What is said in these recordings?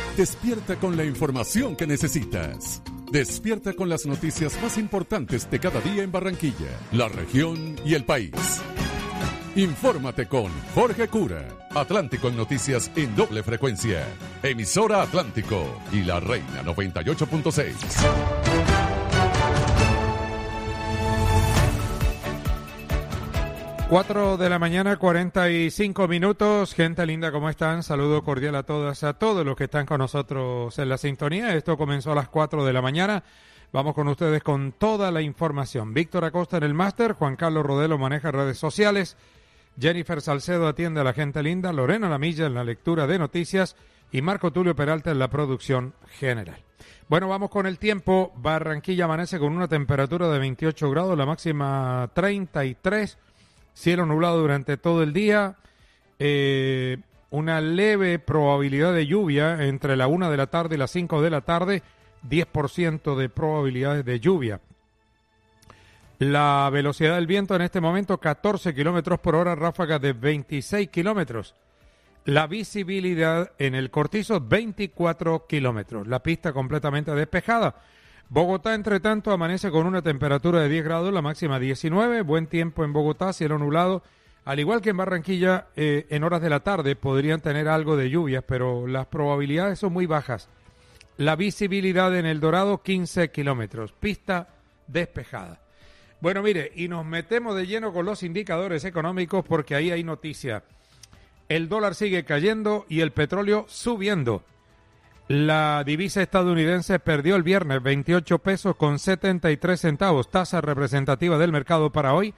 Despierta con la información que necesitas. Despierta con las noticias más importantes de cada día en Barranquilla, la región y el país. Infórmate con Jorge Cura. Atlántico en noticias en doble frecuencia. Emisora Atlántico y La Reina 98.6. 4 de la mañana, 45 minutos. Gente linda, ¿cómo están? Saludo cordial a todas, a todos los que están con nosotros en la sintonía. Esto comenzó a las 4 de la mañana. Vamos con ustedes con toda la información. Víctor Acosta en el máster, Juan Carlos Rodelo maneja redes sociales, Jennifer Salcedo atiende a la gente linda, Lorena Lamilla en la lectura de noticias y Marco Tulio Peralta en la producción general. Bueno, vamos con el tiempo. Barranquilla amanece con una temperatura de 28 grados, la máxima 33. Cielo nublado durante todo el día, una leve probabilidad de lluvia entre la 1 de la tarde y las 5 de la tarde, 10% de probabilidades de lluvia. La velocidad del viento en este momento 14 kilómetros por hora, ráfagas de 26 kilómetros. La visibilidad en el Cortizo 24 kilómetros, la pista completamente despejada. Bogotá, entre tanto, amanece con una temperatura de 10 grados, la máxima 19, buen tiempo en Bogotá, cielo nublado, al igual que en Barranquilla, en horas de la tarde podrían tener algo de lluvias, pero las probabilidades son muy bajas. La visibilidad en El Dorado, 15 kilómetros, pista despejada. Bueno, mire, y nos metemos de lleno con los indicadores económicos porque ahí hay noticia. El dólar sigue cayendo y el petróleo subiendo. La divisa estadounidense perdió el viernes 28 pesos con 73 centavos, tasa representativa del mercado para hoy,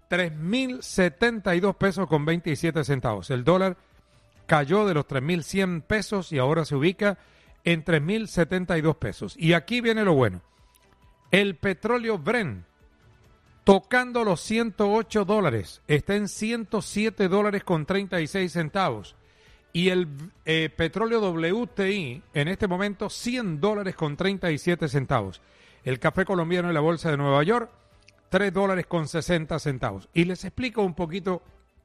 3.072 pesos con 27 centavos. El dólar cayó de los 3.100 pesos y ahora se ubica en 3.072 pesos. Y aquí viene lo bueno. El petróleo Brent, tocando los 108 dólares, está en 107 dólares con 36 centavos. Y el petróleo WTI en este momento 100 dólares con 37 centavos. El café colombiano en la bolsa de Nueva York 3 dólares con 60 centavos. Y les explico un poquito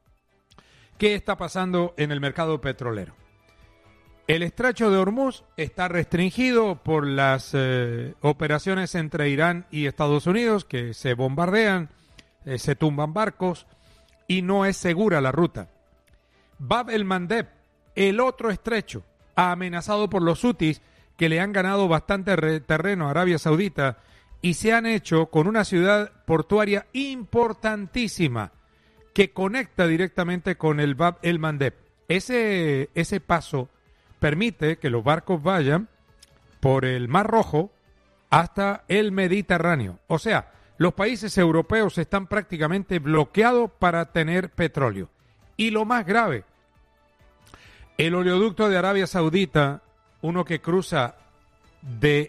qué está pasando en el mercado petrolero. El estrecho de Hormuz está restringido por las operaciones entre Irán y Estados Unidos, que se bombardean, se tumban barcos y no es segura la ruta. Bab el-Mandeb, el otro estrecho, amenazado por los hutis que le han ganado bastante terreno a Arabia Saudita y se han hecho con una ciudad portuaria importantísima que conecta directamente con el Bab el-Mandeb. Ese paso permite que los barcos vayan por el Mar Rojo hasta el Mediterráneo. O sea, los países europeos están prácticamente bloqueados para tener petróleo. Y lo más grave, el oleoducto de Arabia Saudita, uno que cruza de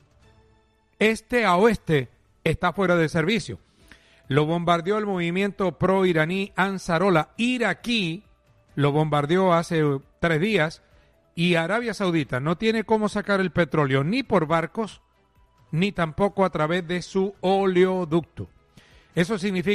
este a oeste, está fuera de servicio. Lo bombardeó el movimiento pro-iraní Ansarollah iraquí, lo bombardeó hace 3 días, y Arabia Saudita no tiene cómo sacar el petróleo ni por barcos, ni tampoco a través de su oleoducto. Eso significa